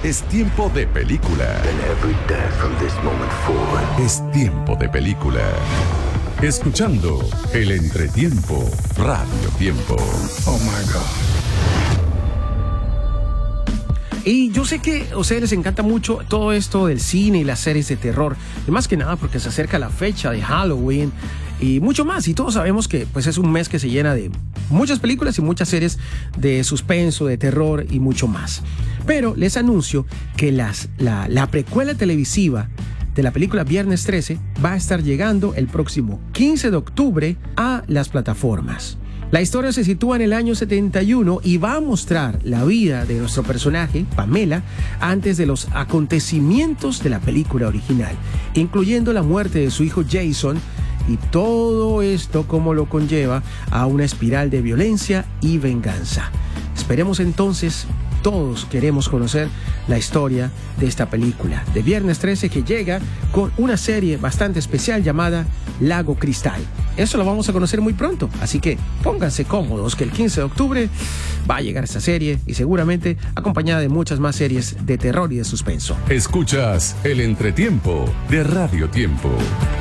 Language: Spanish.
Es tiempo de película. And every day from this moment forward. Es tiempo de película. Escuchando el entretiempo, Radio Tiempo. Oh my God. Y yo sé que a ustedes les encanta mucho todo esto del cine y las series de terror. Y más que nada porque se acerca la fecha de Halloween y mucho más. Y todos sabemos que pues, es un mes que se llena de muchas películas y muchas series de suspenso, de terror y mucho más. Pero les anuncio que la precuela televisiva de la película Viernes 13 va a estar llegando el próximo 15 de octubre a las plataformas. La historia se sitúa en el año 71 y va a mostrar la vida de nuestro personaje, Pamela, antes de los acontecimientos de la película original, incluyendo la muerte de su hijo Jason y todo esto como lo conlleva a una espiral de violencia y venganza. Esperemos entonces, todos queremos conocer la historia de esta película de Viernes 13 que llega con una serie bastante especial llamada Lago Cristal. Eso lo vamos a conocer muy pronto, así que pónganse cómodos que el 15 de octubre va a llegar esta serie y seguramente acompañada de muchas más series de terror y de suspenso. Escuchas el entretiempo de Radio Tiempo.